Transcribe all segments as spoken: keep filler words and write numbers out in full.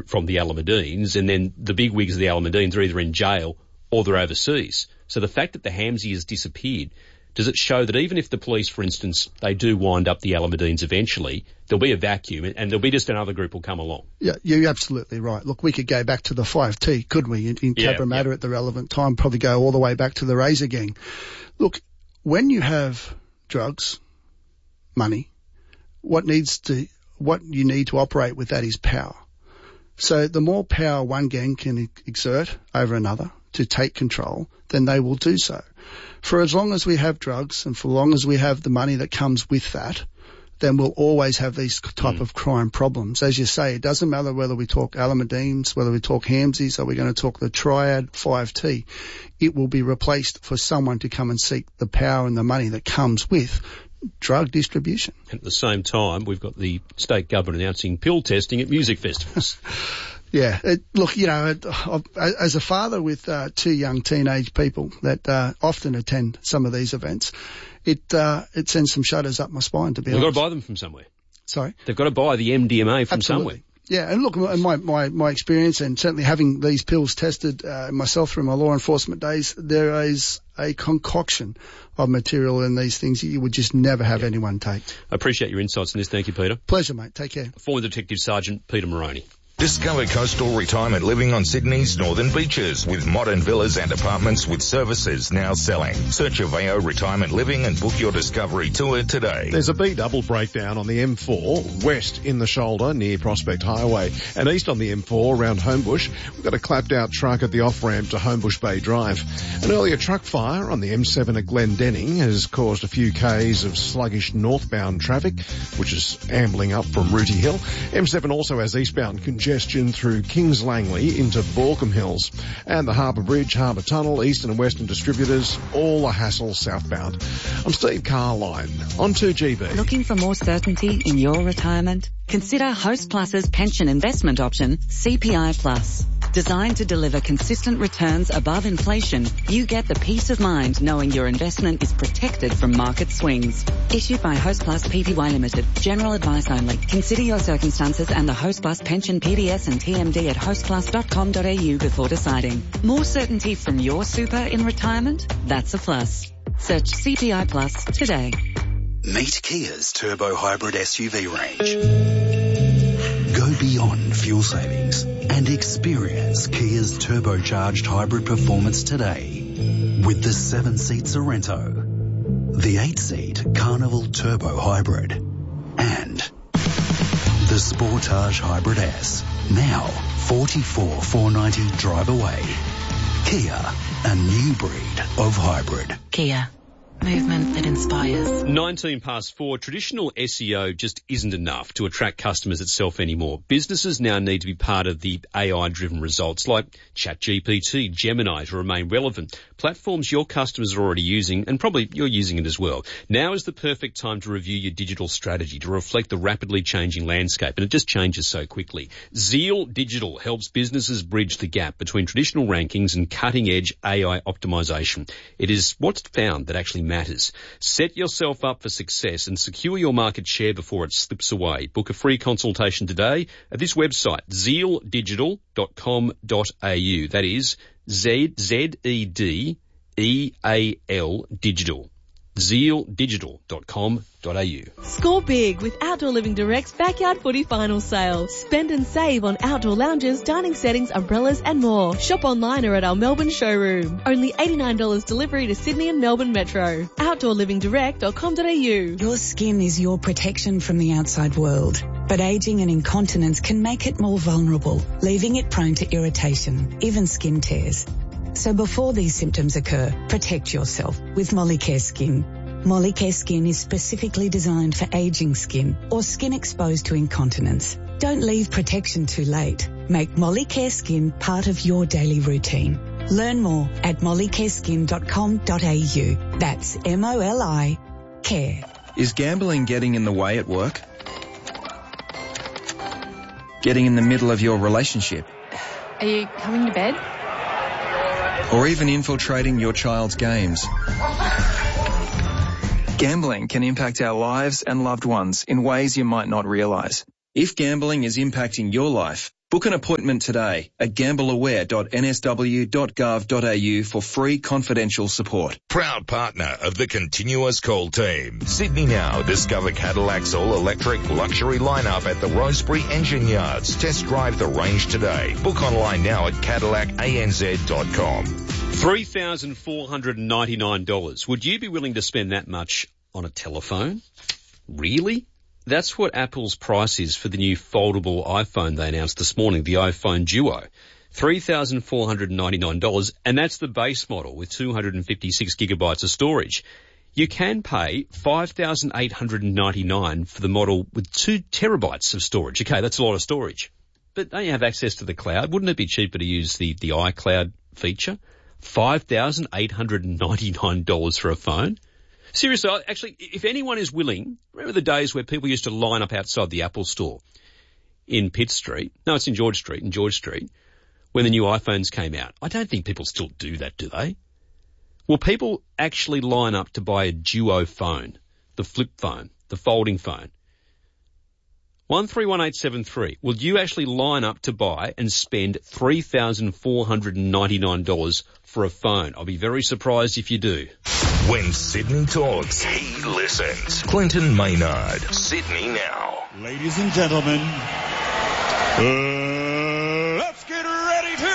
from the Alameddines, and then the big wigs of the Alameddines are either in jail or they're overseas. So the fact that the Hamzy has disappeared, does it show that even if the police, for instance, they do wind up the Alameddines eventually, there'll be a vacuum and there'll be just another group will come along? Yeah, you're absolutely right. Look, we could go back to the five T, couldn't we, in, in yeah, Cabramatta yeah. at the relevant time, probably go all the way back to the Razor Gang. Look, when you have drugs, money, what needs to, what you need to operate with that is power. So the more power one gang can exert over another to take control, then they will do so. For as long as we have drugs and for as long as we have the money that comes with that, then we'll always have these type mm. of crime problems. As you say, it doesn't matter whether we talk Alameddines, whether we talk Hamzys, or we're going to talk the Triad five T. It will be replaced for someone to come and seek the power and the money that comes with drug distribution. At the same time, we've got the state government announcing pill testing at music festivals. Yeah, it, look, you know, it, I've, as a father with uh, two young teenage people that uh, often attend some of these events, it uh, it sends some shudders up my spine, to be They've honest. got to buy them from somewhere. Sorry? They've got to buy the M D M A from Absolutely. somewhere. Yeah, and look, my, my, my experience and certainly having these pills tested uh, myself through my law enforcement days, there is a concoction of material in these things that you would just never have yeah. anyone take. I appreciate your insights on this. Thank you, Peter. Pleasure, mate. Take care. Former Detective Sergeant Peter Moroney. Discover coastal retirement living on Sydney's northern beaches with modern villas and apartments with services now selling. Search Aveo Retirement Living and book your discovery tour today. There's a B-double breakdown on the M four, west in the shoulder near Prospect Highway, and east on the M four around Homebush. We've got a clapped-out truck at the off-ramp to Homebush Bay Drive. An earlier truck fire on the M seven at Glendenning has caused a few Ks of sluggish northbound traffic, which is ambling up from Rooty Hill. M seven also has eastbound congestion through Kings Langley into Borkham Hills. And the Harbour Bridge, Harbour Tunnel, Eastern and Western distributors, all a hassle southbound. I'm Steve Carline on two G B. Looking for more certainty in your retirement? Consider Host Plus's pension investment option, C P I Plus. Designed to deliver consistent returns above inflation, you get the peace of mind knowing your investment is protected from market swings. Issued by Host Plus Pty Limited. General advice only. Consider your circumstances and the Host Plus pension P D S and T M D at host plus dot com dot a u before deciding. More certainty from your super in retirement? That's a plus. Search C P I Plus today. Meet Kia's turbo hybrid S U V range. Go beyond fuel savings and experience Kia's turbocharged hybrid performance today with the seven-seat Sorento, the eight-seat Carnival Turbo Hybrid, and the Sportage Hybrid S. Now forty-four thousand four hundred ninety drive away. Kia, a new breed of hybrid. Kia. Movement that inspires. nineteen past four. Traditional S E O just isn't enough to attract customers itself anymore. Businesses now need to be part of the A I-driven results like ChatGPT, Gemini to remain relevant. Platforms your customers are already using, and probably you're using it as well. Now is the perfect time to review your digital strategy to reflect the rapidly changing landscape, and it just changes so quickly. Zeal Digital helps businesses bridge the gap between traditional rankings and cutting-edge A I optimization. It is what's found that actually matters. Set yourself up for success and secure your market share before it slips away. Book a free consultation today at this website, zeal digital dot com dot a u. That is Z Z E D E A L digital. zeal digital dot com dot a u. Score big with Outdoor Living Direct's Backyard Footy Final Sale. Spend and save on outdoor lounges, dining settings, umbrellas and more. Shop online or at our Melbourne showroom. Only eighty-nine dollars delivery to Sydney and Melbourne Metro. outdoor living direct dot com dot a u. Your skin is your protection from the outside world, but aging and incontinence can make it more vulnerable, leaving it prone to irritation, even skin tears. So before these symptoms occur, protect yourself with Molicare Skin. Molicare Skin is specifically designed for aging skin or skin exposed to incontinence. Don't leave protection too late. Make Molicare Skin part of your daily routine. Learn more at molicare skin dot com dot a u. That's M O L I care. Is gambling getting in the way at work? Getting in the middle of your relationship? Are you coming to bed? Or even infiltrating your child's games? Gambling can impact our lives and loved ones in ways you might not realise. If gambling is impacting your life, Book an appointment today at gamble aware dot n s w dot gov dot a u for free confidential support. Proud partner of the Continuous Call team. Sydney Now. Discover Cadillac's all-electric luxury lineup at the Rosebery Engine Yards. Test drive the range today. Book online now at cadillac a n z dot com. three thousand four hundred ninety-nine dollars. Would you be willing to spend that much on a telephone? Really? That's what Apple's price is for the new foldable iPhone they announced this morning, the iPhone Duo. three thousand four hundred ninety-nine dollars, and that's the base model with two hundred fifty-six gigabytes of storage. You can pay five thousand eight hundred ninety-nine dollars for the model with two terabytes of storage. Okay, that's a lot of storage. But don't you have access to the cloud? Wouldn't it be cheaper to use the, the iCloud feature? five thousand eight hundred ninety-nine dollars for a phone? Seriously, actually, if anyone is willing, remember the days where people used to line up outside the Apple store in Pitt Street? No, it's in George Street, in George Street, when the new iPhones came out. I don't think people still do that, do they? Will people actually line up to buy a Duo phone, the flip phone, the folding phone? one three one eight seven three. Will you actually line up to buy and spend three thousand four hundred ninety-nine dollars for a phone? I'll be very surprised if you do. When Sydney talks, he listens. Clinton Maynard, Sydney Now. Ladies and gentlemen, uh, let's get ready to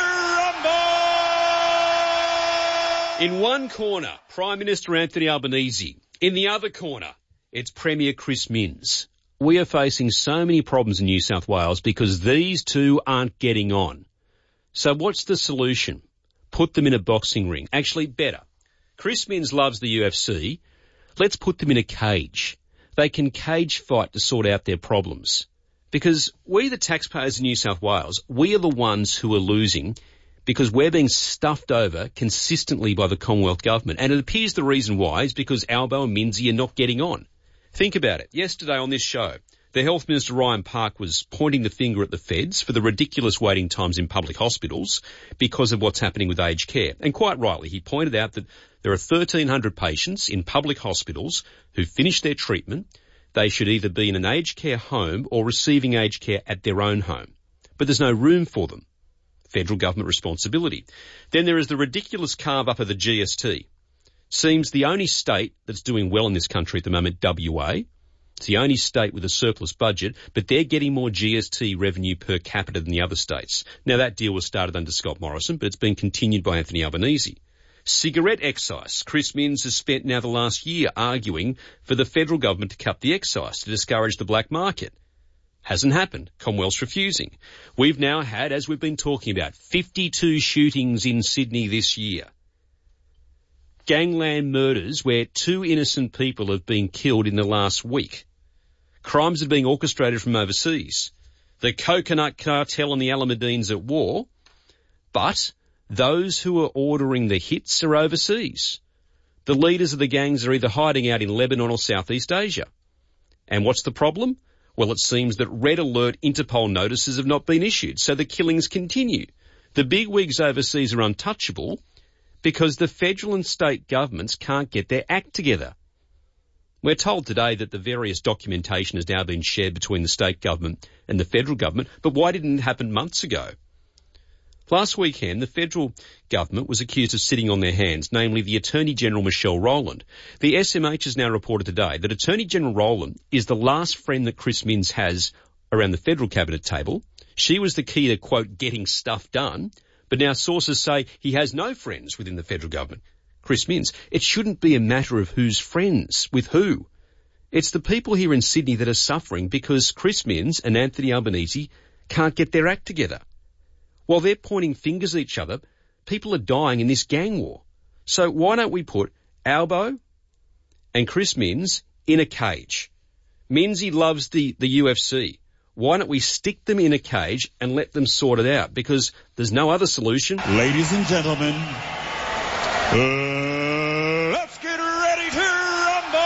rumble! In one corner, Prime Minister Anthony Albanese. In the other corner, it's Premier Chris Minns. We are facing so many problems in New South Wales because these two aren't getting on. So what's the solution? Put them in a boxing ring. Actually, better. Chris Minns loves the U F C. Let's put them in a cage. They can cage fight to sort out their problems. Because we, the taxpayers in New South Wales, we are the ones who are losing because we're being stuffed over consistently by the Commonwealth Government. And it appears the reason why is because Albo and Minnsy are not getting on. Think about it. Yesterday on this show, the Health Minister Ryan Park was pointing the finger at the feds for the ridiculous waiting times in public hospitals because of what's happening with aged care. And quite rightly, he pointed out that there are thirteen hundred patients in public hospitals who finish their treatment. They should either be in an aged care home or receiving aged care at their own home. But there's no room for them. Federal government responsibility. Then there is the ridiculous carve-up of the G S T. Seems the only state that's doing well in this country at the moment, W A. It's the only state with a surplus budget, but they're getting more G S T revenue per capita than the other states. Now, that deal was started under Scott Morrison, but it's been continued by Anthony Albanese. Cigarette excise. Chris Minns has spent now the last year arguing for the federal government to cut the excise to discourage the black market. Hasn't happened. Commonwealth's refusing. We've now had, as we've been talking about, fifty-two shootings in Sydney this year. Gangland murders where two innocent people have been killed in the last week. Crimes are being orchestrated from overseas. The coconut cartel and the Alameddines at war, but those who are ordering the hits are overseas. The leaders of the gangs are either hiding out in Lebanon or Southeast Asia. And what's the problem? Well, it seems that red alert Interpol notices have not been issued, so the killings continue. The bigwigs overseas are untouchable because the federal and state governments can't get their act together. We're told today that the various documentation has now been shared between the state government and the federal government, but why didn't it happen months ago? Last weekend, the federal government was accused of sitting on their hands, namely the Attorney-General Michelle Rowland. The S M H has now reported today that Attorney-General Rowland is the last friend that Chris Minns has around the federal cabinet table. She was the key to, quote, getting stuff done, but now sources say he has no friends within the federal government. Chris Minns, it shouldn't be a matter of who's friends with who. It's the people here in Sydney that are suffering because Chris Minns and Anthony Albanese can't get their act together. While they're pointing fingers at each other, people are dying in this gang war. So why don't we put Albo and Chris Minns in a cage? Minnsy loves the, the U F C. Why don't we stick them in a cage and let them sort it out? Because there's no other solution. Ladies and gentlemen, uh, let's get ready to rumble!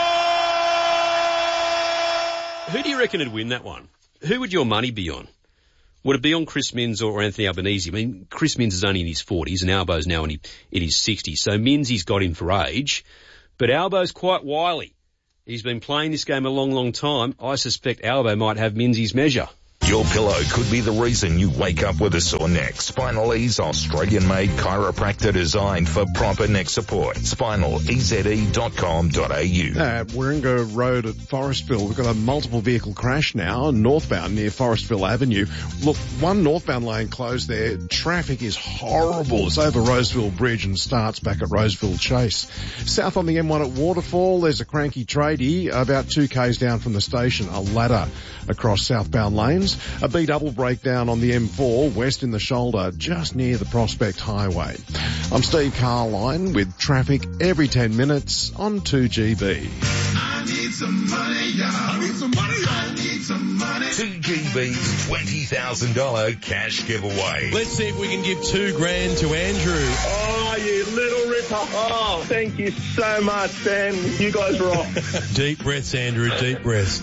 Who do you reckon would win that one? Who would your money be on? Would it be on Chris Minns or Anthony Albanese? I mean, Chris Minns is only in his forties and Albo's now in his sixties, so Minnsy's got him for age. But Albo's quite wily. He's been playing this game a long, long time. I suspect Albo might have Minnsy's measure. Your pillow could be the reason you wake up with a sore neck. Spinalese, Australian-made chiropractor designed for proper neck support. spinal e z e dot com dot a u. At Warringah Road at Forestville, we've got a multiple vehicle crash now, northbound near Forestville Avenue. Look, one northbound lane closed there. Traffic is horrible. It's over Roseville Bridge and starts back at Roseville Chase. South on the M one at Waterfall, there's a cranky tradie about two k's down from the station, a ladder across southbound lanes. A B-double breakdown on the M four, west in the shoulder, just near the Prospect Highway. I'm Steve Carline with traffic every ten minutes on two G B. I need some money, y'all. I need some money, y'all. I need some money. two G B's twenty thousand dollars cash giveaway. Let's see if we can give two grand to Andrew. Oh, you little ripper. Oh, thank you so much, Ben. You guys rock. Deep breaths, Andrew, deep breaths.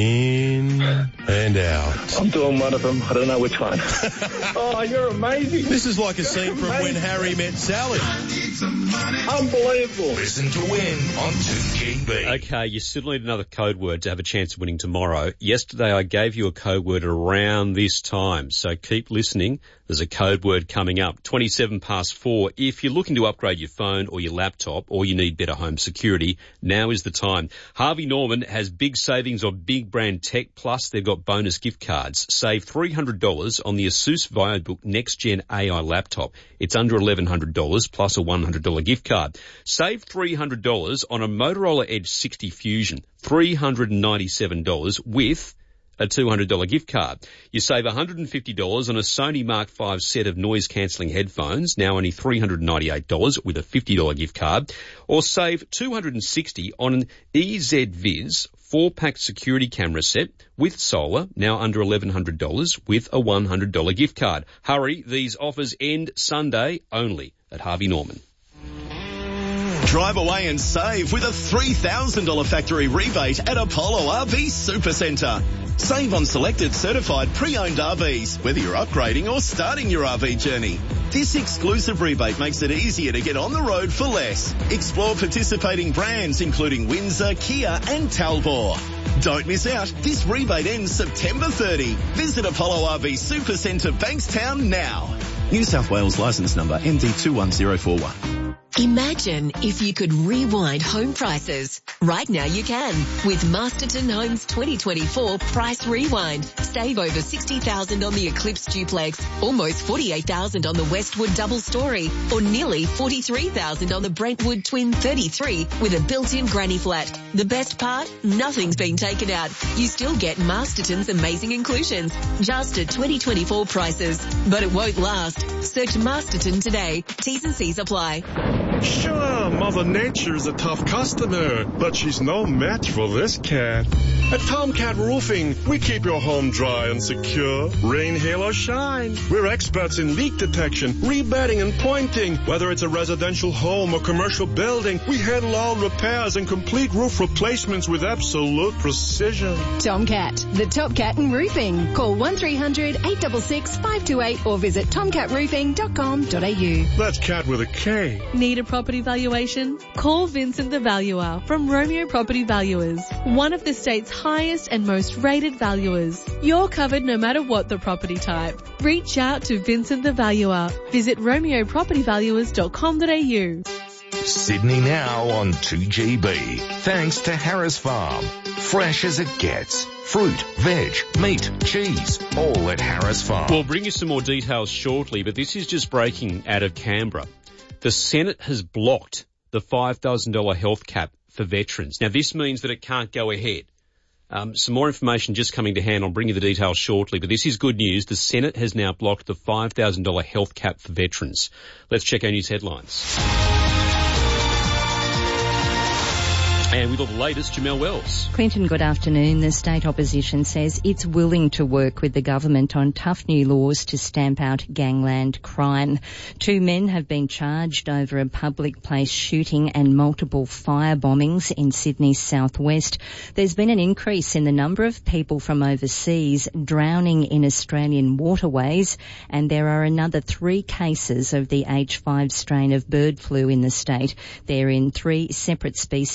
In and out. I'm doing one of them. I don't know which one. Oh, you're amazing. This is like a You're scene from amazing. When Harry Met Sally. Unbelievable. Listen to win on two G B. Okay, you still need another code word to have a chance of winning tomorrow. Yesterday I gave you a code word around this time, so keep listening. There's a code word coming up, twenty-seven past four. If you're looking to upgrade your phone or your laptop or you need better home security, now is the time. Harvey Norman has big savings on big brand tech, plus they've got bonus gift cards. Save three hundred dollars on the Asus VioBook Next Gen A I laptop. It's under eleven hundred dollars plus a one hundred dollars gift card. Save three hundred dollars on a Motorola Edge sixty Fusion, three hundred ninety-seven dollars with a two hundred dollars gift card. You save one hundred fifty dollars on a Sony Mark five set of noise-cancelling headphones, now only three hundred ninety-eight dollars with a fifty dollars gift card. Or save two hundred sixty dollars on an E Z Viz four-pack security camera set with solar, now under eleven hundred dollars with a one hundred dollars gift card. Hurry, these offers end Sunday only at Harvey Norman. Drive away and save with a three thousand dollars factory rebate at Apollo R V Supercentre. Save on selected certified pre-owned R Vs, whether you're upgrading or starting your R V journey. This exclusive rebate makes it easier to get on the road for less. Explore participating brands including Windsor, Kia and Talbot. Don't miss out. This rebate ends September thirtieth. Visit Apollo R V Supercentre Bankstown now. New South Wales licence number M D two one zero four one. Imagine if you could rewind home prices. Right now you can with Masterton Homes twenty twenty-four Price Rewind. Save over sixty thousand dollars on the Eclipse Duplex, almost forty-eight thousand dollars on the Westwood Double Story, or nearly forty-three thousand dollars on the Brentwood Twin thirty-three with a built-in granny flat. The best part? Nothing's been taken out. You still get Masterton's amazing inclusions, just at twenty twenty-four prices. But it won't last. Search Masterton today. T's and C's apply. Sure, Mother Nature's a tough customer, but she's no match for this cat. At Tomcat Roofing, we keep your home dry and secure. Rain, hail, or shine. We're experts in leak detection, rebedding, and pointing. Whether it's a residential home or commercial building, we handle all repairs and complete roof replacements with absolute precision. Tomcat, the top cat in roofing. Call one three hundred eight six six five two eight or visit tomcat roofing dot com dot a u. That's cat with a K. Need a property valuation? Call Vincent the Valuer from Romeo Property Valuers, one of the state's highest and most rated valuers. You're covered no matter what the property type. Reach out to Vincent the Valuer. Visit romeo property valuers dot com dot a u. Sydney now on two G B. Thanks to Harris Farm. Fresh as it gets. Fruit, veg, meat, cheese, all at Harris Farm. We'll bring you some more details shortly, but this is just breaking out of Canberra. The Senate has blocked the five thousand dollars health cap for veterans. Now, this means that it can't go ahead. Um, some more information just coming to hand. I'll bring you the details shortly, but this is good news. The Senate has now blocked the five thousand dollars health cap for veterans. Let's check our news headlines. And with all the latest, Jamelle Wells. Clinton, good afternoon. The state opposition says it's willing to work with the government on tough new laws to stamp out gangland crime. Two men have been charged over a public place shooting and multiple fire bombings in Sydney's southwest. There's been an increase in the number of people from overseas drowning in Australian waterways, and there are another three cases of the H five strain of bird flu in the state. They're in three separate species in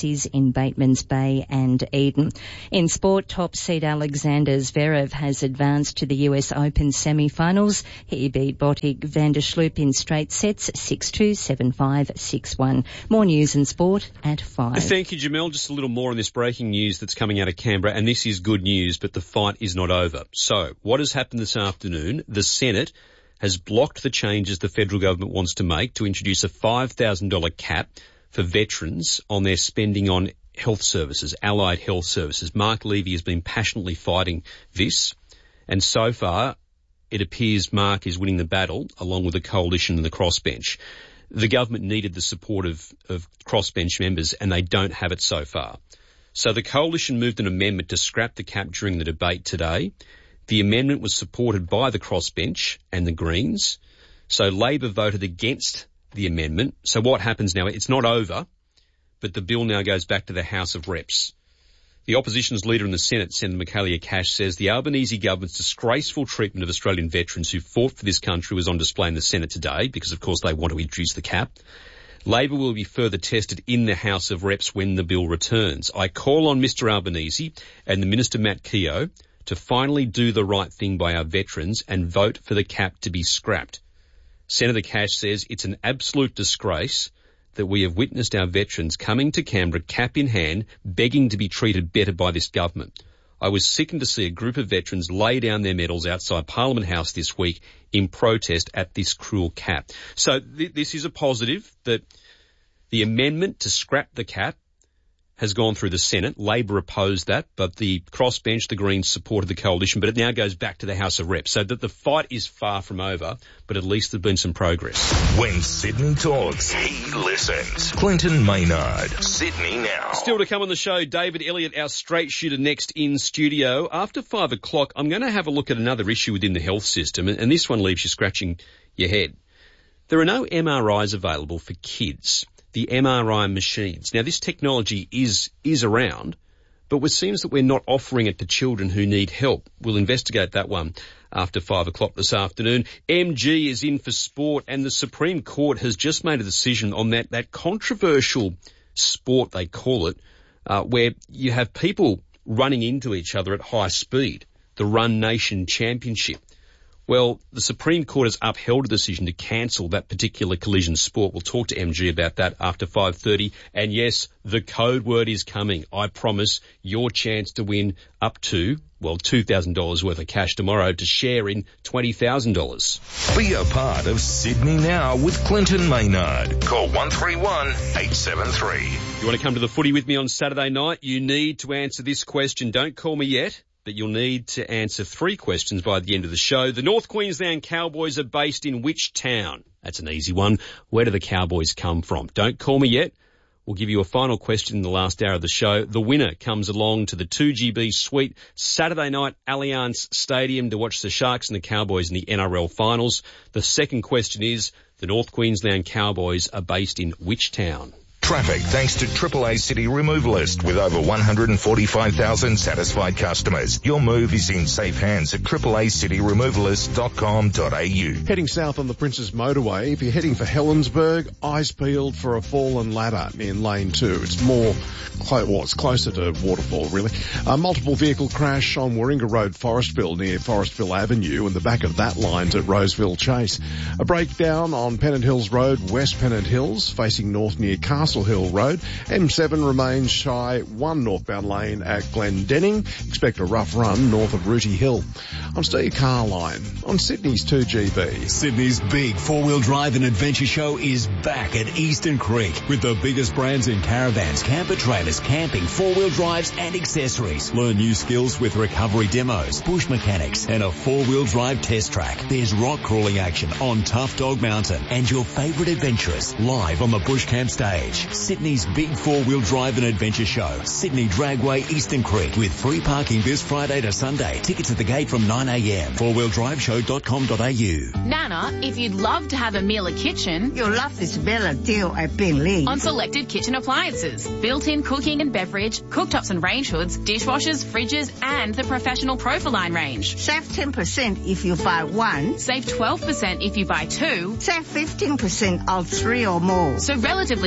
between Bateman's Bay and Eden. In sport, top seed Alexander Zverev has advanced to the U S Open semi-finals. He beat Botic van der Sloot in straight sets, six two, seven five, six one. More news and sport at five. Thank you, Jamel. Just a little more on this breaking news that's coming out of Canberra, and this is good news, but the fight is not over. So, what has happened this afternoon? The Senate has blocked the changes the federal government wants to make to introduce a five thousand dollars cap for veterans on their spending on health services, allied health services. Mark Levy has been passionately fighting this, and so far it appears Mark is winning the battle along with the coalition and the crossbench. The government needed the support of, of crossbench members, and they don't have it so far. So the coalition moved an amendment to scrap the cap during the debate today. The amendment was supported by the crossbench and the Greens. So Labor voted against the amendment. So what happens now? It's not over, but the bill now goes back to the House of Reps. The opposition's leader in the Senate, Senator Michaelia Cash, says the Albanese government's disgraceful treatment of Australian veterans who fought for this country was on display in the Senate today because, of course, they want to introduce the cap. Labor will be further tested in the House of Reps when the bill returns. I call on Mister Albanese and the Minister Matt Keogh to finally do the right thing by our veterans and vote for the cap to be scrapped. Senator Cash says it's an absolute disgrace that we have witnessed our veterans coming to Canberra cap in hand, begging to be treated better by this government. I was sickened to see a group of veterans lay down their medals outside Parliament House this week in protest at this cruel cap. So th- this is a positive that the amendment to scrap the cap has gone through the Senate. Labor opposed that, but the crossbench, the Greens, supported the coalition, but it now goes back to the House of Reps. So that the fight is far from over, but at least there's been some progress. When Sydney talks, he listens. Clinton Maynard, Sydney Now. Still to come on the show, David Elliott, our straight shooter, next in studio. After five o'clock, I'm going to have a look at another issue within the health system, and this one leaves you scratching your head. There are no M R Is available for kids. The M R I machines. Now, this technology is is around, but it seems that we're not offering it to children who need help. We'll investigate that one after five o'clock this afternoon. M G is in for sport, and the Supreme Court has just made a decision on that, that controversial sport, they call it, uh, where you have people running into each other at high speed, the Run Nation Championship. Well, the Supreme Court has upheld a decision to cancel that particular collision sport. We'll talk to M G about that after five thirty. And yes, the code word is coming. I promise your chance to win up to, well, two thousand dollars worth of cash tomorrow to share in twenty thousand dollars. Be a part of Sydney Now with Clinton Maynard. Call one three one, eight seven three. You want to come to the footy with me on Saturday night? You need to answer this question. Don't call me yet, but you'll need to answer three questions by the end of the show. The North Queensland Cowboys are based in which town? That's an easy one. Where do the Cowboys come from? Don't call me yet. We'll give you a final question in the last hour of the show. The winner comes along to the two G B suite Saturday night, Allianz Stadium, to watch the Sharks and the Cowboys in the N R L finals. The second question is, the North Queensland Cowboys are based in which town? Traffic thanks to Triple A City Removalist with over one hundred forty-five thousand satisfied customers. Your move is in safe hands at triple a city removalist dot com dot a u. Heading south on the Princes Motorway, if you're heading for Helensburgh, eyes peeled for a fallen ladder in lane two. It's more, clo- well, it's closer to Waterfall, really. A multiple vehicle crash on Warringah Road, Forestville, near Forestville Avenue, and the back of that line's at Roseville Chase. A breakdown on Pennant Hills Road, West Pennant Hills, facing north near Castle Hill Road. M seven remains shy one northbound lane at Glendenning. Expect a rough run north of Rooty Hill. I'm Steve Carline on Sydney's two G B. Sydney's big four-wheel drive and adventure show is back at Eastern Creek with the biggest brands in caravans, camper trailers, camping, four-wheel drives and accessories. Learn new skills with recovery demos, bush mechanics and a four-wheel drive test track. There's rock crawling action on Tough Dog Mountain and your favourite adventurers live on the Bush Camp stage. Sydney's big four-wheel drive and adventure show, Sydney Dragway, Eastern Creek, with free parking this Friday to Sunday. Tickets at the gate from nine a m. four wheel drive show dot com dot a u. Nana, if you'd love to have a Miele kitchen, you'll love this better deal at Bingley. On selected kitchen appliances, built-in cooking and beverage, cooktops and range hoods, dishwashers, fridges, and the professional Profiline range. Save ten percent if you buy one. Save twelve percent if you buy two. Save fifteen percent on three or more. So relatively speaking,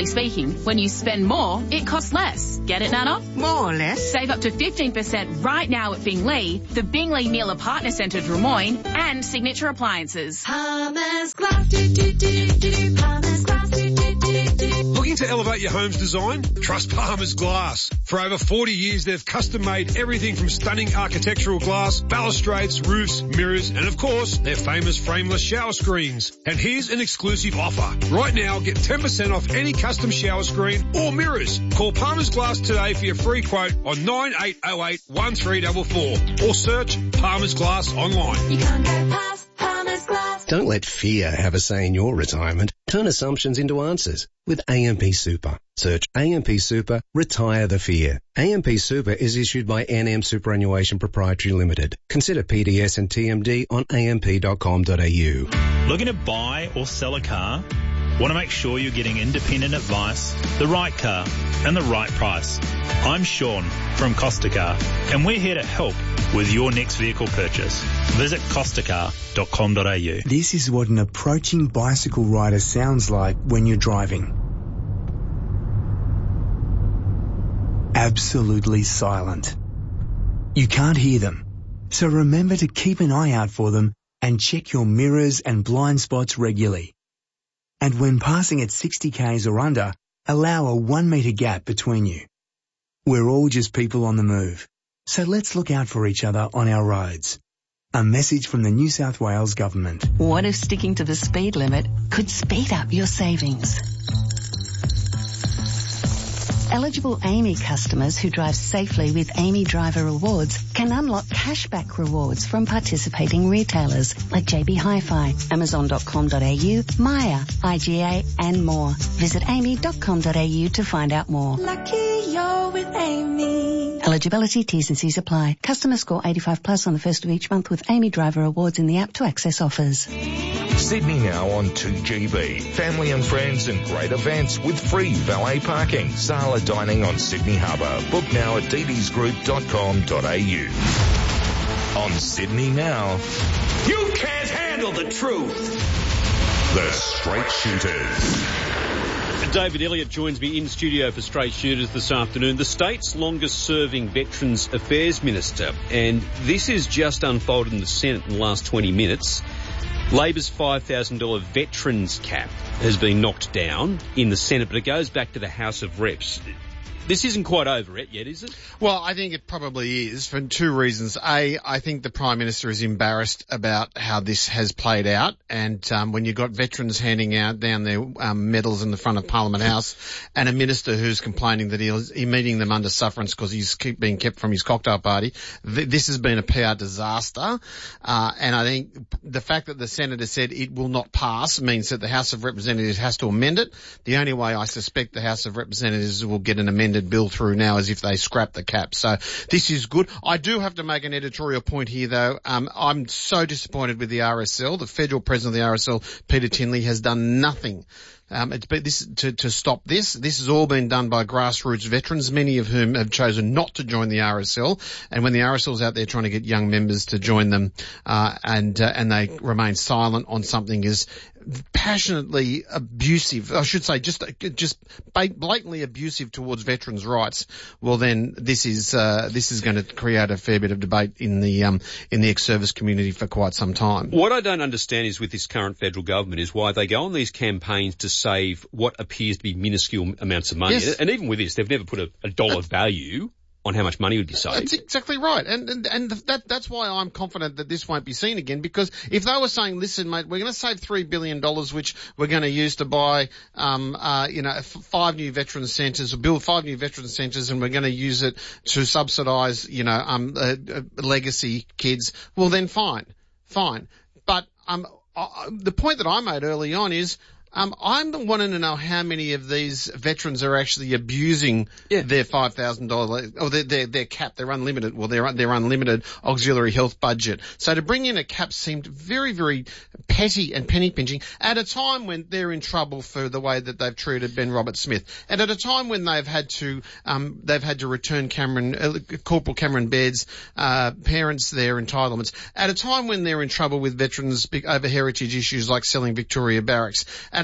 mean? When you spend more, it costs less. Get it, Nana? More or less. Save up to fifteen percent right now at Bingley, the Bingley Mealer Partner Centre Drummoyne, and Signature Appliances. Palmer's Glass, do, do, do, do, do. Palmer's Glass, do, do, do, do. Looking to elevate your home's design? Trust Palmer's Glass. For over forty years, they've custom-made everything from stunning architectural glass, balustrades, roofs, mirrors, and of course, their famous frameless shower screens. And here's an exclusive offer. Right now, get ten percent off any custom shower screen or mirrors. Call Palmer's Glass today for your free quote on nine eight oh eight, one three four four or search Palmer's Glass online. You can't get past Palmer's Glass. Don't let fear have a say in your retirement. Turn assumptions into answers with A M P Super. Search A M P Super, retire the fear. A M P Super is issued by N M Superannuation Proprietary Limited. Consider P D S and T M D on a m p dot com dot a u. Looking to buy or sell a car? Want to make sure you're getting independent advice, the right car, and the right price. I'm Sean from Costa Car, and we're here to help with your next vehicle purchase. Visit costa car dot com dot a u. This is what an approaching bicycle rider sounds like when you're driving. Absolutely silent. You can't hear them, so remember to keep an eye out for them and check your mirrors and blind spots regularly. And when passing at sixty kays or under, allow a one metre gap between you. We're all just people on the move, so let's look out for each other on our roads. A message from the New South Wales Government. What if sticking to the speed limit could speed up your savings? Eligible A M I customers who drive safely with A M I Driver Rewards can unlock cashback rewards from participating retailers like J B Hi-Fi, amazon dot com dot a u, Maya, I G A and more. Visit a m i dot com dot a u to find out more. Lucky you're with Amy. Eligibility, T's and C's apply. Customer score eighty-five plus on the first of each month with A M I Driver Rewards in the app to access offers. Sydney now on two G B. Family and friends and great events with free valet parking. Sala dining on Sydney Harbour. Book now at d d s group dot com dot a u. On Sydney Now. You can't handle the truth. The Straight Shooters. David Elliott joins me in studio for Straight Shooters this afternoon, the state's longest-serving Veterans Affairs Minister. And this is just unfolded in the Senate in the last twenty minutes. Labor's five thousand dollars veterans cap has been knocked down in the Senate, but it goes back to the House of Reps. This isn't quite over it yet, is it? Well, I think it probably is for two reasons. A, I think the Prime Minister is embarrassed about how this has played out. And um, when you've got veterans handing out down their um, medals in the front of Parliament House and a minister who's complaining that he's he meeting them under sufferance because he's keep being kept from his cocktail party, th- this has been a P R disaster. Uh, and I think the fact that the Senator said it will not pass means that the House of Representatives has to amend it. The only way I suspect the House of Representatives will get an amended bill through now is if they scrap the cap. So this is good. I do have to make an editorial point here, though. Um, I'm so disappointed with the R S L. The federal president of the R S L, Peter Tinley, has done nothing Um, it's been this to, to stop this. This has all been done by grassroots veterans, many of whom have chosen not to join the R S L. And when the R S L's out there trying to get young members to join them, uh, and uh, and they remain silent on something is passionately abusive, I should say, just just blatantly abusive towards veterans' rights, well then this is uh, this is going to create a fair bit of debate in the um, in the ex-service community for quite some time. What I don't understand is with this current federal government is why they go on these campaigns to save what appears to be minuscule amounts of money. Yes. And even with this, they've never put a, a dollar That's, value on how much money would be saved. That's exactly right. And, and, and that, that's why I'm confident that this won't be seen again, because if they were saying, listen, mate, we're going to save three billion dollars, which we're going to use to buy, um, uh, you know, f- five new veteran centres, or build five new veteran centres, and we're going to use it to subsidise, you know, um, uh, uh, legacy kids, well then fine, fine. But, um, uh, the point that I made early on is, Um, I'm wanting to know how many of these veterans are actually abusing yeah. their five thousand dollars, or their, their, their cap, their unlimited, well, their, their unlimited auxiliary health budget. So to bring in a cap seemed very, very petty and penny pinching at a time when they're in trouble for the way that they've treated Ben Roberts-Smith, and at a time when they've had to, um, they've had to return Cameron, uh, Corporal Cameron Baird's, uh, parents their entitlements, at a time when they're in trouble with veterans over heritage issues like selling Victoria Barracks, at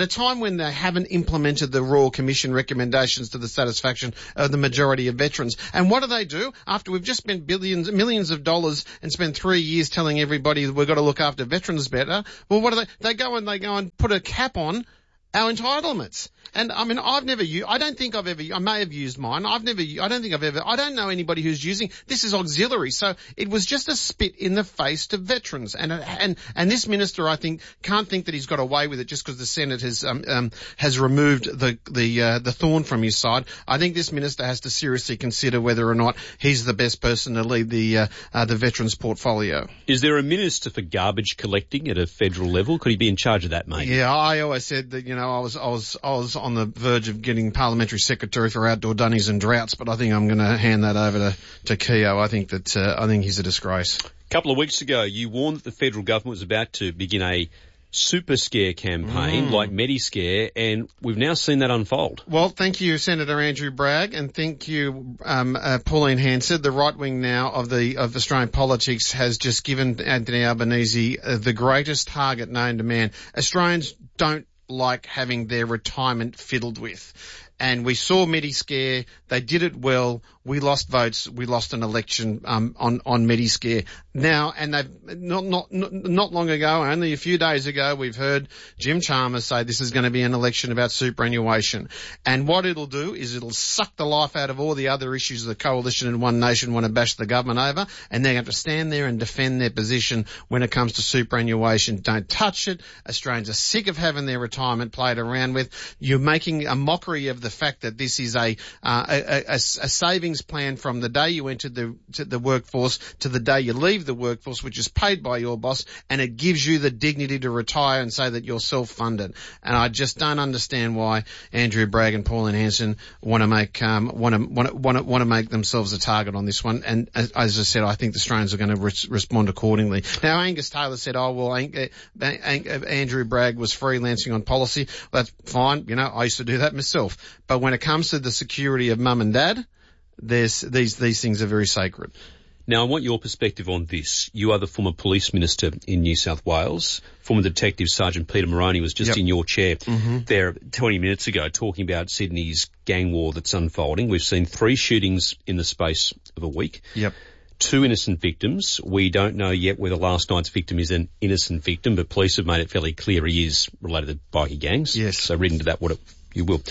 at a time when they haven't implemented the Royal Commission recommendations to the satisfaction of the majority of veterans. And what do they do? After we've just spent billions, millions of dollars and spent three years telling everybody that we've got to look after veterans better, well, what do they, they go and they go and put a cap on our entitlements. And I mean, I've never used, I don't think I've ever, I may have used mine. I've never, I don't think I've ever, I don't know anybody who's using, this is auxiliary. So it was just a spit in the face to veterans. And, and, and this minister, I think, can't think that he's got away with it just because the Senate has, um, um, has removed the, the, uh, the thorn from his side. I think this minister has to seriously consider whether or not he's the best person to lead the, uh, uh, the veterans portfolio. Is there a minister for garbage collecting at a federal level? Could he be in charge of that, mate? Yeah, I always said that, you know, I was, I was, I was on the verge of getting parliamentary secretary for outdoor dunnies and droughts, but I think I'm going to hand that over to, to Keogh. I think that, uh, I think he's a disgrace. A couple of weeks ago, you warned that the federal government was about to begin a super scare campaign Mm. like Mediscare, and we've now seen that unfold. Well, thank you, Senator Andrew Bragg, and thank you, um, uh, Pauline Hansard. The right wing now of the of Australian politics has just given Anthony Albanese uh, the greatest target known to man. Australians don't like having their retirement fiddled with. And we saw Mediscare. They did it well. We lost votes. We lost an election um, on on Mediscare. Now, and they've not not not long ago, only a few days ago, we've heard Jim Chalmers say this is going to be an election about superannuation. And what it'll do is it'll suck the life out of all the other issues the Coalition and One Nation want to bash the government over, and they're going to have to stand there and defend their position when it comes to superannuation. Don't touch it. Australians are sick of having their retirement played around with. You're making a mockery of the fact that this is a, uh, a, a, a savings plan from the day you entered the, to the workforce to the day you leave the workforce, which is paid by your boss, and it gives you the dignity to retire and say that you're self-funded. And I just don't understand why Andrew Bragg and Pauline Hanson want to make um, want to want to want to, want to make themselves a target on this one. And as, as I said, I think the Australians are going to re- respond accordingly. Now, Angus Taylor said, "Oh well, Ang- uh, Ang- uh, Andrew Bragg was freelancing on policy." Well, that's fine. You know, I used to do that myself. But when it comes to the security of mum and dad, there's, these, these things are very sacred. Now, I want your perspective on this. You are the former police minister in New South Wales. Former Detective Sergeant Peter Moroney was just Yep. in your chair Mm-hmm. there twenty minutes ago talking about Sydney's gang war that's unfolding. We've seen three shootings in the space of a week. Yep. Two innocent victims. We don't know yet whether last night's victim is an innocent victim, but police have made it fairly clear he is related to bikie gangs. Yes. So read into that what it, you will.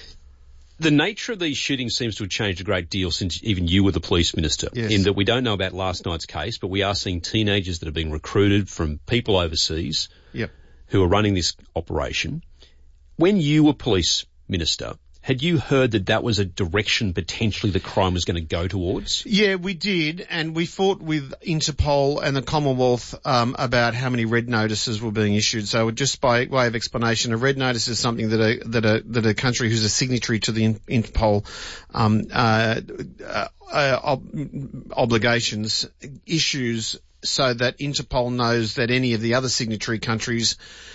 The nature of these shootings seems to have changed a great deal since even you were the police minister, Yes. in that we don't know about last night's case, but we are seeing teenagers that are being recruited from people overseas Yep. who are running this operation. When you were police minister, had you heard that that was a direction potentially the crime was going to go towards? Yeah, we did, and we fought with Interpol and the Commonwealth um, about how many red notices were being issued. So, just by way of explanation, a red notice is something that a that a that a country who's a signatory to the Interpol um, uh, uh, uh, ob- obligations issues, so that Interpol knows that any of the other signatory countries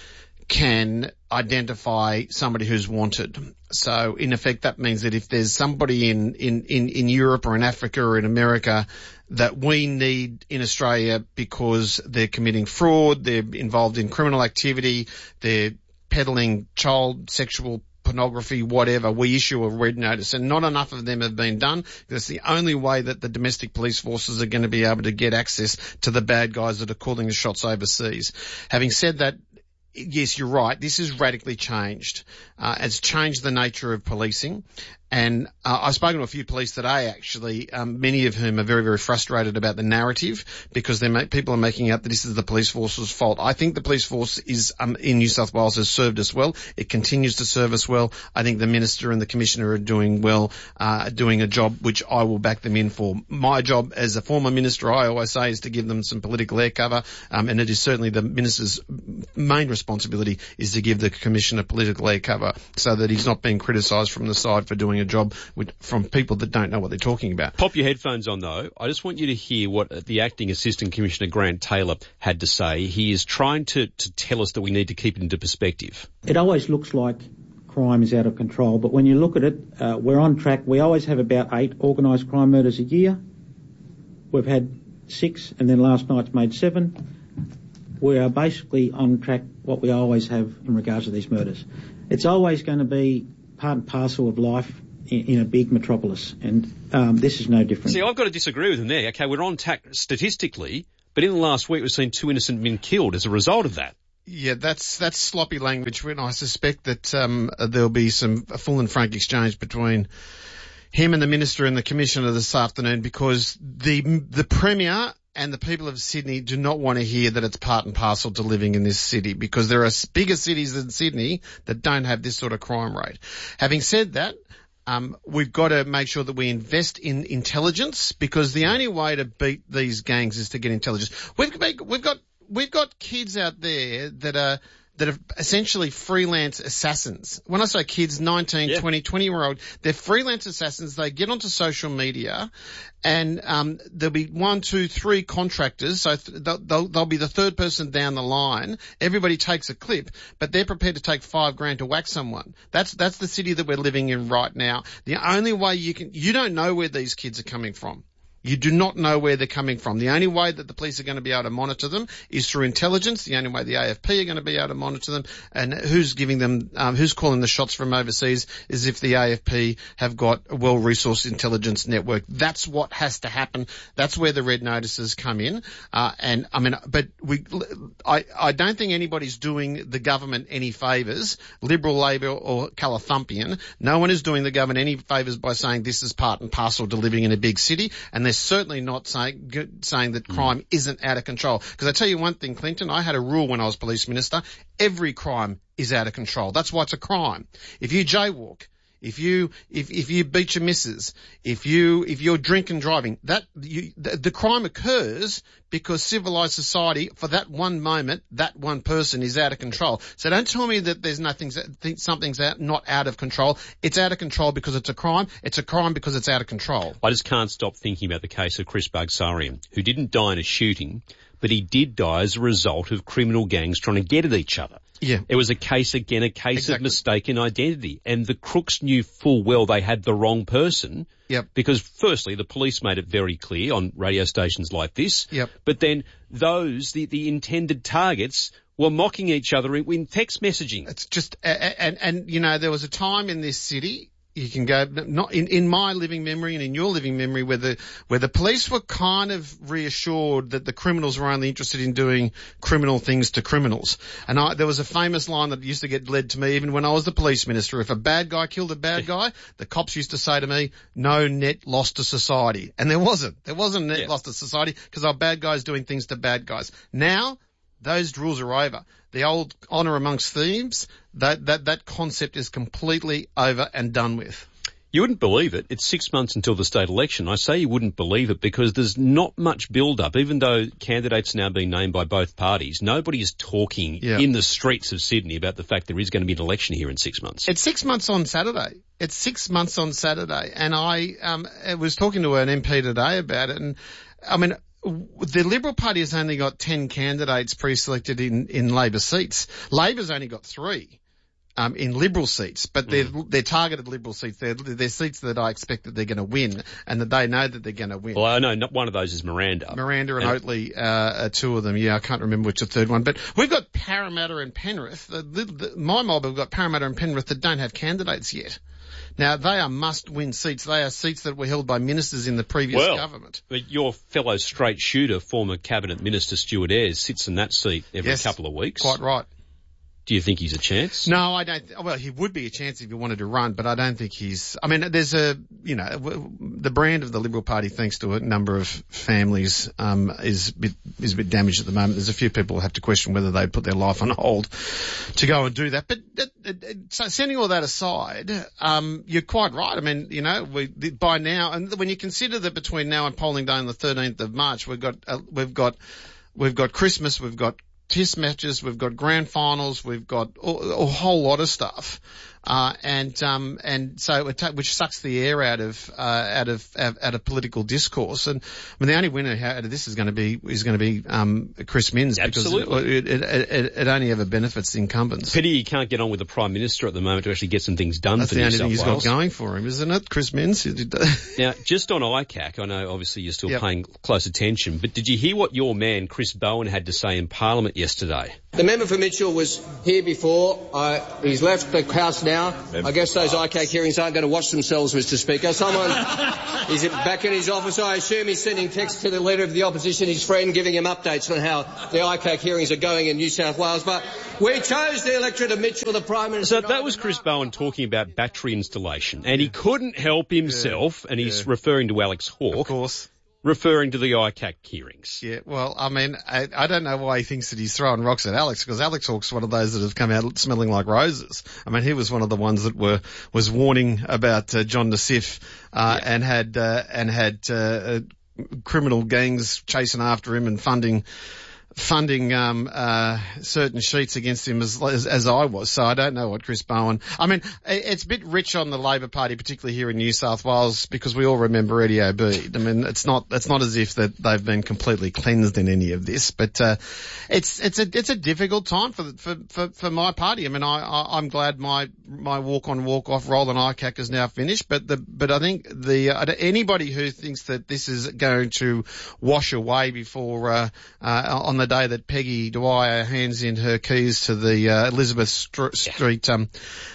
can identify somebody who's wanted. So in effect, that means that if there's somebody in, in, in, in Europe or in Africa or in America that we need in Australia because they're committing fraud, they're involved in criminal activity, they're peddling child sexual pornography, whatever, we issue a red notice, and not enough of them have been done. That's the only way that the domestic police forces are going to be able to get access to the bad guys that are calling the shots overseas. Having said that, yes, you're right. This has radically changed. Uh, it's changed the nature of policing. And uh, I've spoken to a few police today, actually, um, many of whom are very, very frustrated about the narrative because they're ma- people are making out that this is the police force's fault. I think the police force is um, in New South Wales has served us well. It continues to serve us well. I think the Minister and the Commissioner are doing well, uh, doing a job which I will back them in for. My job as a former Minister, I always say, is to give them some political air cover, um, and it is certainly the Minister's main responsibility is to give the Commissioner political air cover so that he's not being criticised from the side for doing a job with, from people that don't know what they're talking about. Pop your headphones on, though. I just want you to hear what the Acting Assistant Commissioner Grant Taylor had to say. He is trying to, to tell us that we need to keep it into perspective. It always looks like crime is out of control, but when you look at it, uh, we're on track. We always have about eight organised crime murders a year. We've had six, and then last night's made seven. we are basically on track what we always have in regards to these murders. It's always going to be part and parcel of life in, in a big metropolis, and um, this is no different. See, I've got to disagree with him there. Okay, we're on track statistically, but in the last week we've seen two innocent men killed as a result of that. Yeah, that's that's sloppy language, and I suspect that um, there'll be some a full and frank exchange between him and the Minister and the Commissioner this afternoon, because the the Premier and the people of Sydney do not want to hear that it's part and parcel to living in this city, because there are bigger cities than Sydney that don't have this sort of crime rate. Having said that, Um, we've got to make sure that we invest in intelligence, because the only way to beat these gangs is to get intelligence. We've, we've got, we've got kids out there that are, that are essentially freelance assassins. When I say kids, nineteen, yeah. twenty, twenty year old, they're freelance assassins. They get onto social media and, um, there'll be one, two, three contractors. So th- they'll, they'll, they'll be the third person down the line. Everybody takes a clip, but they're prepared to take five grand to whack someone. That's, that's the city that we're living in right now. The only way you can, you don't know where these kids are coming from. You do not know where they're coming from. The only way that the police are going to be able to monitor them is through intelligence. The only way the A F P are going to be able to monitor them, and who's giving them, um, who's calling the shots from overseas, is if the A F P have got a well-resourced intelligence network. That's what has to happen. That's where the red notices come in. Uh, and I mean, but we, I, I don't think anybody's doing the government any favours, Liberal, Labor or Californian. No one is doing the government any favours by saying this is part and parcel to living in a big city, and there's certainly not saying saying that crime mm. isn't out of control. Because I tell you one thing, Clinton, I had a rule when I was police minister: every crime is out of control. That's why it's a crime. If you jaywalk, if you if if you beat your missus, if you if you're drinking driving, that you, the, the crime occurs because civilized society, for that one moment, that one person is out of control. So don't tell me that there's nothing, think something's out, not out of control. It's out of control because it's a crime. It's a crime because it's out of control. I just can't stop thinking about the case of Chris Bagsarian, who didn't die in a shooting, but he did die as a result of criminal gangs trying to get at each other. Yeah. It was a case, again, a case exactly. of mistaken identity. And the crooks knew full well they had the wrong person. Yep. Because firstly, the police made it very clear on radio stations like this. Yep. But then those, the, the intended targets, were mocking each other in text messaging. It's just, and, and, you know, there was a time in this city, you can go, not in, in my living memory and in your living memory, where the, where the police were kind of reassured that the criminals were only interested in doing criminal things to criminals. And I, there was a famous line that used to get led to me even when I was the police minister. If a bad guy killed a bad guy, the cops used to say to me, no net loss to society. And there wasn't. There wasn't a net yeah. loss to society because our bad guys doing things to bad guys. Now, those rules are over. The old honour amongst thieves, that, that, that concept is completely over and done with. You wouldn't believe it. It's six months until the state election. I say you wouldn't believe it because there's not much build-up. Even though candidates are now being named by both parties, nobody is talking yeah. in the streets of Sydney about the fact there is going to be an election here in six months. It's six months on Saturday. It's six months on Saturday. And I, um, I was talking to an M P today about it, and I mean, the Liberal Party has only got ten candidates pre-selected in, in Labor seats. Labor's only got three, um, in Liberal seats, but they're, mm. they're targeted Liberal seats. They're, they're seats that I expect that they're going to win and that they know that they're going to win. Well, I know not one of those is Miranda. Miranda and, and Oatley, uh, are two of them. Yeah, I can't remember which the third one, but we've got Parramatta and Penrith. The, the, the, my mob have got Parramatta and Penrith that don't have candidates yet. Now, they are must-win seats. They are seats that were held by ministers in the previous well, government. But your fellow straight shooter, former Cabinet Minister Stuart Ayres, sits in that seat every yes, couple of weeks. Quite right. Do you think he's a chance? No, I don't. Well, he would be a chance if he wanted to run, but I don't think he's. I mean, there's a, you know, the brand of the Liberal Party, thanks to a number of families, um, is a bit, is a bit damaged at the moment. There's a few people who have to question whether they'd put their life on hold to go and do that. But uh, uh, so sending all that aside, um, you're quite right. I mean, you know, we by now, and when you consider that between now and polling day on the thirteenth of March, we've got, uh, we've got, we've got Christmas, we've got Test matches, we've got grand finals, we've got a, a whole lot of stuff. Uh, and, um, and so, it ta- which sucks the air out of, uh, out of, out of political discourse. And, I mean, the only winner out of this is going to be, is going to be, um, Chris Minns. Absolutely. Because it, it, it, it only ever benefits the incumbents. Pity you can't get on with the Prime Minister at the moment to actually get some things done That's for the New only South thing he's Wales. got going for him, isn't it? Chris Minns. Now, just on I C A C, I know obviously you're still Yep. paying close attention, but did you hear what your man, Chris Bowen, had to say in Parliament yesterday? The member for Mitchell was here before. Uh, he's left the House now. I guess those I C A C hearings aren't going to watch themselves, Mister Speaker. Someone is back in his office. I assume he's sending texts to the Leader of the Opposition, his friend, giving him updates on how the I C A C hearings are going in New South Wales. But we chose the electorate of Mitchell, the Prime Minister. So that was Chris Bowen talking about battery installation, and he couldn't help himself, yeah. and he's yeah. referring to Alex Hawke. Of course. Referring to the I C A C hearings. Yeah, well, I mean, I, I don't know why he thinks that he's throwing rocks at Alex, because Alex Hawke's one of those that have come out smelling like roses. I mean, he was one of the ones that were, was warning about uh, John Nassif, uh, yeah. and had, uh, and had, uh, uh, criminal gangs chasing after him and funding, funding um uh certain sheets against him as, as as I was. So I don't know what Chris Bowen. I mean, it's a bit rich on the Labor Party, particularly here in New South Wales, because we all remember Eddie Obeid. I mean, it's not it's not as if that they've been completely cleansed in any of this, but uh it's it's a it's a difficult time for for for, for my party. I mean, I, I I'm glad my my walk on walk off role in I C A C is now finished, but the but I think the uh, anybody who thinks that this is going to wash away before uh, uh on the day that Peggy Dwyer hands in her keys to the uh, Elizabeth St- Street um,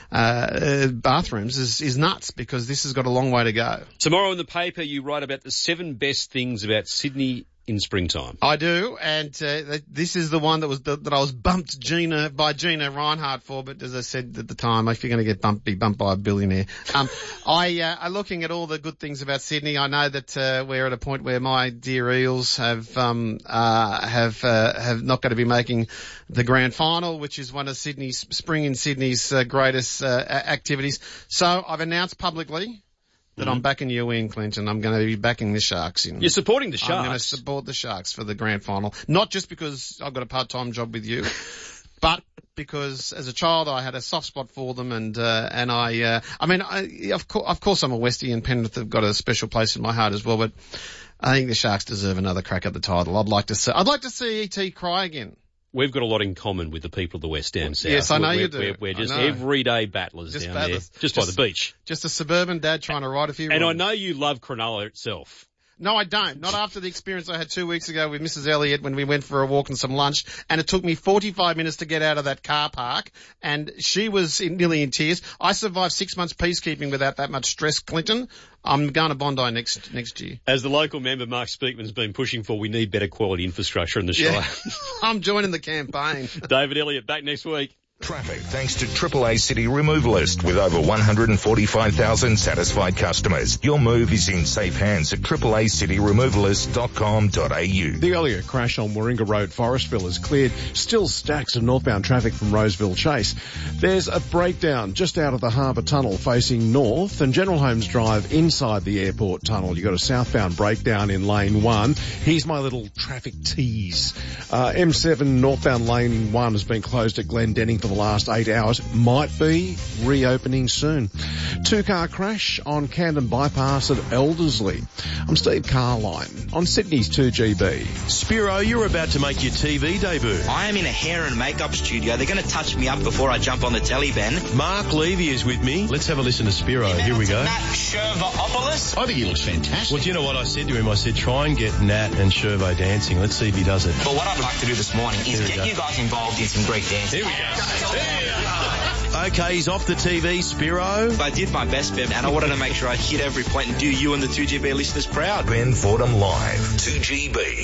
uh, bathrooms is, is nuts, because this has got a long way to go. Tomorrow in the paper you write about the seven best things about Sydney in springtime. I do, and uh, this is the one that was the, that I was bumped Gina by Gina Reinhardt for. But as I said at the time, if you're going to get bumped, be bumped by a billionaire. Um, I uh, I'm looking at all the good things about Sydney. I know that uh, we're at a point where my dear Eels have um uh have uh, have not going to be making the grand final, which is one of Sydney's spring in Sydney's uh, greatest uh, activities. So I've announced publicly that mm-hmm. I'm backing you in, Clinton. I'm going to be backing the Sharks in. You're supporting the Sharks? I'm going to support the Sharks for the grand final. Not just because I've got a part-time job with you, but because as a child I had a soft spot for them, and uh, and I, uh, I mean, I, of, co- of course I'm a Westie, and Penrith have got a special place in my heart as well, but I think the Sharks deserve another crack at the title. I'd like to see, I'd like to see E T cry again. We've got a lot in common with the people of the West End South. Yes, I know we're, you do. We're, we're just everyday battlers just down battlers. there, just, just by the beach. Just a suburban dad trying to right a few And wrongs. I know you love Cronulla itself. No, I don't. Not after the experience I had two weeks ago with Missus Elliott when we went for a walk and some lunch, and it took me forty-five minutes to get out of that car park, and she was in, nearly in tears. I survived six months peacekeeping without that much stress, Clinton. I'm going to Bondi next next year. As the local member Mark Speakman's been pushing for, we need better quality infrastructure in the Shire. Yeah. I'm joining the campaign. David Elliott, back next week. Traffic thanks to Triple A City Removalist with over one hundred forty-five thousand satisfied customers. Your move is in safe hands at triple a city removalist dot com dot a u. The earlier crash on Warringah Road, Forestville, is cleared. Still stacks of northbound traffic from Roseville Chase. There's a breakdown just out of the Harbour Tunnel facing north, and General Holmes Drive inside the airport tunnel. You've got a southbound breakdown in lane one. Here's my little traffic tease. Uh, M seven northbound lane one has been closed at Glendenning for the last eight hours. Might be reopening soon. Two-car crash on Camden Bypass at Elderslie. I'm Steve Carline on Sydney's two G B. Spiro, you're about to make your T V debut. I am in a hair and makeup studio. They're going to touch me up before I jump on the telly, Ben. Mark Levy is with me. Let's have a listen to Spiro. Here we go. Nat Shervoopoulos. I think he looks fantastic. Well, do you know what I said to him? I said, try and get Nat and Shervo dancing. Let's see if he does it. But what I'd like to do this morning is get you guys involved in some Greek dancing. Here we go. Okay, he's off the T V, Spiro. I did my best, Ben, and I wanted to make sure I hit every point and do you and the two G B listeners proud. Ben Fordham Live, two G B.